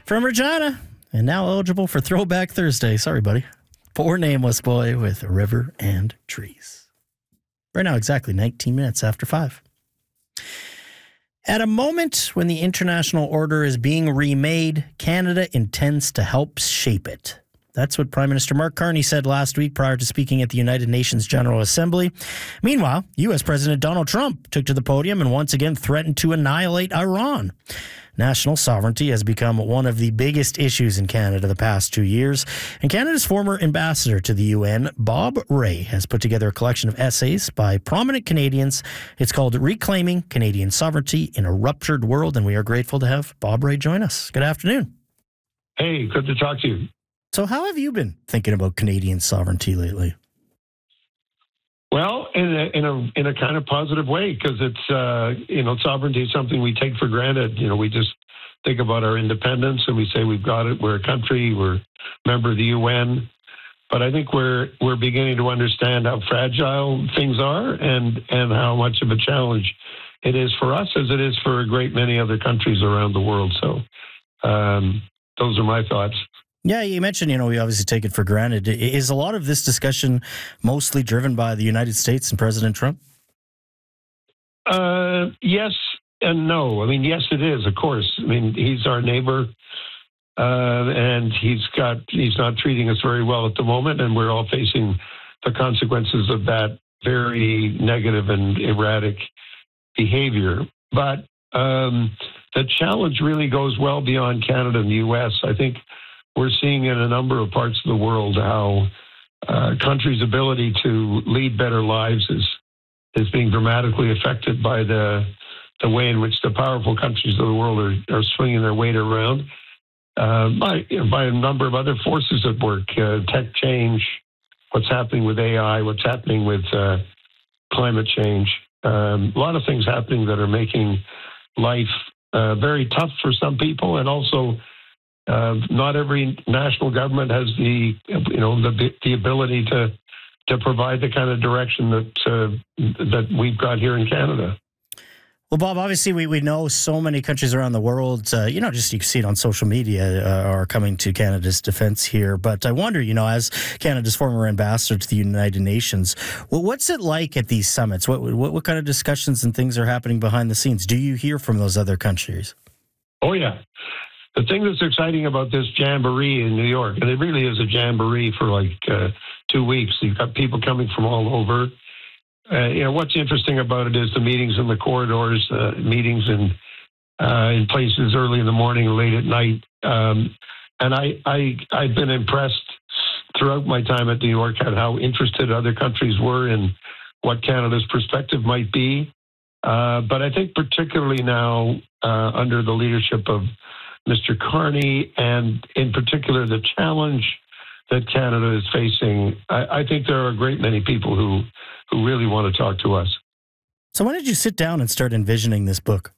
from Regina, and now eligible for Throwback Thursday. Sorry, buddy. Poor Nameless Boy with a River and Trees. Right now, exactly 19 minutes after 5. At a moment when the international order is being remade, Canada intends to help shape it. That's what Prime Minister Mark Carney said last week prior to speaking at the United Nations General Assembly. Meanwhile, U.S. President Donald Trump took to the podium and once again threatened to annihilate Iran. National sovereignty has become one of the biggest issues in Canada the past 2 years, and Canada's former ambassador to the UN, Bob Rae, has put together a collection of essays by prominent Canadians. It's called Reclaiming Canadian Sovereignty in a Ruptured World, and we are grateful to have Bob Rae join us. Good afternoon. Hey, good to talk to you. So how have you been thinking about Canadian sovereignty lately? Well, in a kind of positive way, because it's sovereignty is something we take for granted. We just think about our independence and we say we've got it. We're a country. We're a member of the UN. But I think we're beginning to understand how fragile things are and how much of a challenge it is for us, as it is for a great many other countries around the world. So those are my thoughts. Yeah, you mentioned, we obviously take it for granted. Is a lot of this discussion mostly driven by the United States and President Trump? Yes and no. Yes, it is, of course. He's our neighbor, and he's not treating us very well at the moment, and we're all facing the consequences of that very negative and erratic behavior. But the challenge really goes well beyond Canada and the U.S. I think we're seeing in a number of parts of the world how countries' ability to lead better lives is being dramatically affected by the way in which the powerful countries of the world are swinging their weight around by a number of other forces at work, tech change, what's happening with AI, what's happening with climate change. A lot of things happening that are making life very tough for some people, and also not every national government has the ability to provide the kind of direction that we've got here in Canada. Well, Bob, obviously we know so many countries around the world, just you can see it on social media, are coming to Canada's defense here. But I wonder, as Canada's former ambassador to the United Nations, what's it like at these summits? What kind of discussions and things are happening behind the scenes? Do you hear from those other countries? Oh, yeah. The thing that's exciting about this jamboree in New York, and it really is a jamboree for 2 weeks. You've got people coming from all over. What's interesting about it is the meetings in the corridors, meetings in places early in the morning, late at night. And I've been impressed throughout my time at New York at how interested other countries were in what Canada's perspective might be. But I think particularly now under the leadership of Mr. Carney, and in particular the challenge that Canada is facing, I think there are a great many people who really want to talk to us. So when did you sit down and start envisioning this book?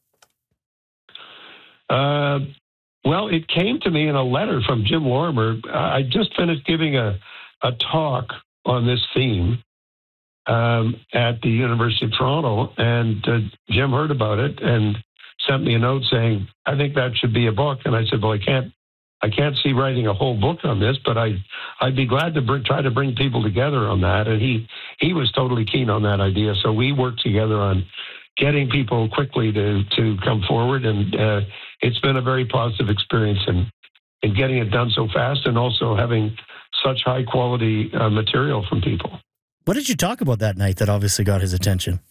Well, it came to me in a letter from Jim Lorimer. I just finished giving a talk on this theme at the University of Toronto, and Jim heard about it and sent me a note saying, I think that should be a book. And I said, well, I can't see writing a whole book on this, but I'd be glad to try to bring people together on that. And he was totally keen on that idea. So we worked together on getting people quickly to come forward. And it's been a very positive experience in getting it done so fast, and also having such high quality material from people. What did you talk about that night that obviously got his attention?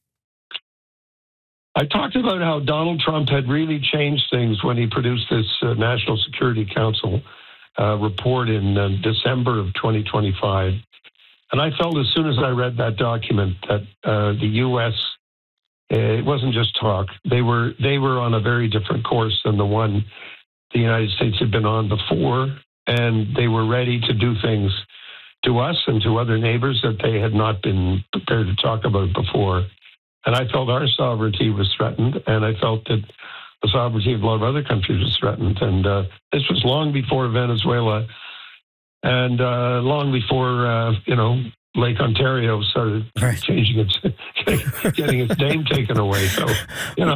I talked about how Donald Trump had really changed things when he produced this National Security Council report in December of 2025. And I felt as soon as I read that document that the U.S., it wasn't just talk. They were on a very different course than the one the United States had been on before. And they were ready to do things to us and to other neighbors that they had not been prepared to talk about before. And I felt our sovereignty was threatened, and I felt that the sovereignty of a lot of other countries was threatened. And this was long before Venezuela, and long before Lake Ontario started changing its, getting its name taken away. So